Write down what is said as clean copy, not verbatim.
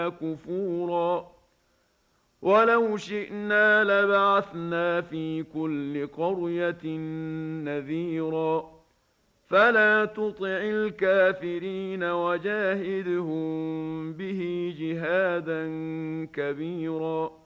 كفورا ولو شئنا لبعثنا في كل قرية نذيرا فلا تطع الكافرين وجاهدهم به جهادا كبيرا